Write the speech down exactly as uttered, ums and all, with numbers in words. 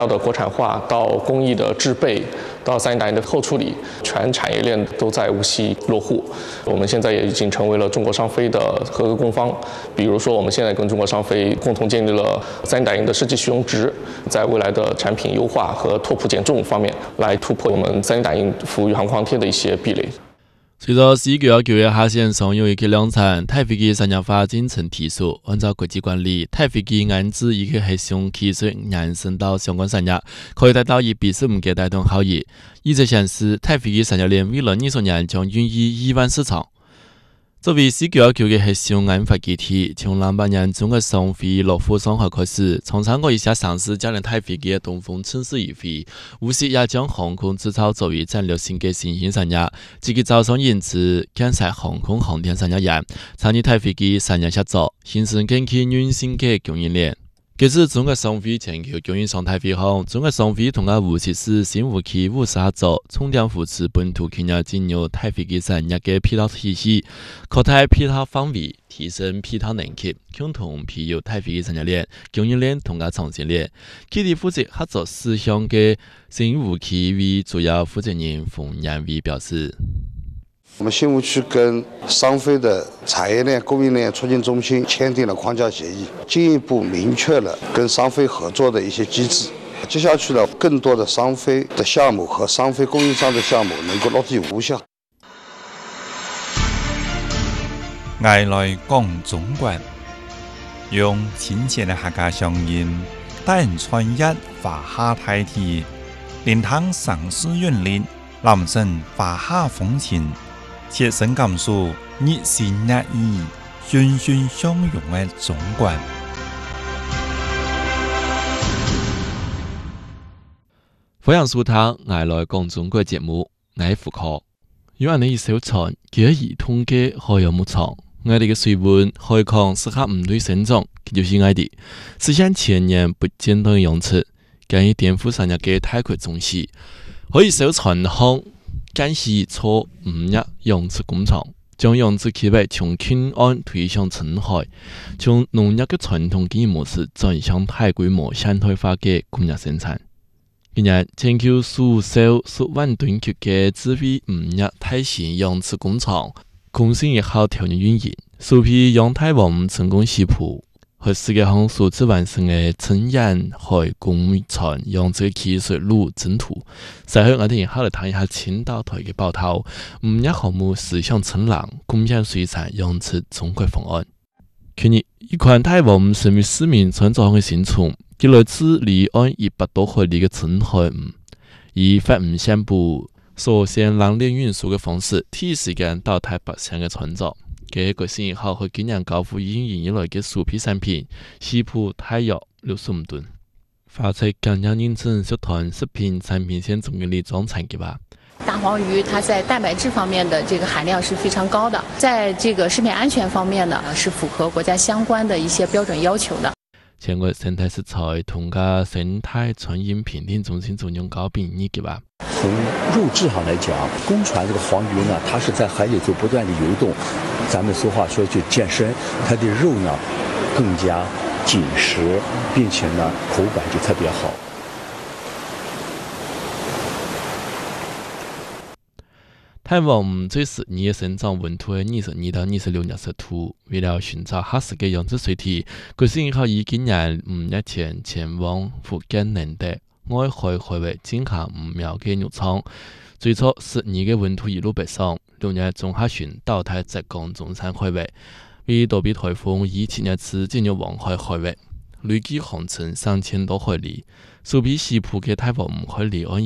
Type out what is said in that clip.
的国产化到工艺的制备，到三 D 打印的后处理，全产业链都在无锡落户。我们现在也已经成为了中国商飞的合格供方。比如说，我们现在跟中国商飞共同建立了三 D 打印的设计使用值，在未来的产品优化和拓扑减重方面，来突破我们三 D 打印服务于航空航天的一些壁垒。 随着十一个月九月下线上有一个量产，太飞机产业发展成提速。按照国际惯例，太飞机安置一个核心技术延伸到相关产业，可以达到一比十五嘅带动效益。预测显示，太飞机产业链未来二十年将孕育亿万市场。作为 C 九一九嘅核心研发基地，从两百年中国商飞落户上海开始，从参过一下上市嘉陵太飞机嘅东风趁势而飞，无锡也将航空制造作为战略性嘅新兴产业，积极招商引资，建设航空航天产业园，参与太飞机产业协作，形成更具韧性嘅供应链。这次中国商飞全球供应商太飞航，中国商飞同啊无锡市新吴区五十合作，重点扶持本土企业进入太飞机产业嘅配套体系，扩大配套范围，提升配套能力，共同培育太飞机产业链、供应链同啊创新链。基地负责合作事项嘅新吴区委主要负责人冯延伟表示。 我们新吴区跟商飞的产业链供应链促进中心签订了框架协议，进一步明确了跟商飞合作的一些机制。接下去呢，更多的商飞的项目和商飞供应商的项目能够落地无效。 外来讲中国，用亲切的客家乡音，带人传译华夏大体，连汤上市韵律，南城华夏风情。切身感受热情热意、欣欣相融的中国。 欢迎收听《爱来讲中国》节目，我係胡科。有人嘅小船，佢嘅兒童嘅海洋牧場，我哋嘅水溫海況適合唔對生長，就是我哋實現千年不間斷嘅養殖，更以顛覆產業嘅太空重視，可以小船航。干系錯五日養殖工廠，將養殖企業從近岸推向深海，從農業嘅傳統經營模式轉向大規模現代化嘅工業生產。今日全球所售數萬噸級嘅智慧五日大型養殖工廠，公司一號條件運營，首批陽台灣成功起步。和世界上數字完成嘅成沿海工廠養殖技術路征途，隨後我哋好嚟談一下青島台嘅報道，五一項目實向成浪共享水產養殖中國方案。去年一款台灣成為市民創造嘅新村，佢來自離岸一百多海里嘅深海，以發五線布所線冷鏈運輸嘅方式，第一時間到台北上嘅創造。嘅個先後去今年交付運營以來嘅數批產品，西部大約六十五噸。發出更加認證集團食品產品線總經理莊產嘅吧。 大黃魚它在蛋白質方面的這個含量是非常高的，在這個食品安全方面呢，是符合國家相關的一些標準要求的。 全國生態食材同個生態傳音評定中心總監高炳義嘅吧。 從肉質上來講，公船這個黃魚呢，它是在海裡就不斷地游動，咱們俗話說就健身，它的肉呢更加緊實，並且呢口感就特別好。 台灣最適宜嘅生長溫度係二十二到二十六攝氏度。為了尋找合適嘅養殖水體，佢先可以今年五日前前往福建寧德外海海域進行五苗嘅肉倉。最初適宜嘅溫度一路北上，六日中下旬到台浙江中山海域，為躲避颱風以七日次進入黃海海域，累計航程三千多海里，首批西部嘅台灣海離岸